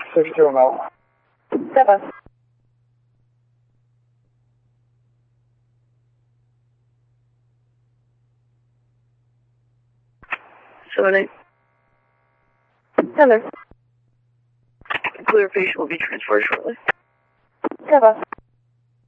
62 mil. 7. Seven, 8. Tender. Clear patient will be transferred shortly. 7.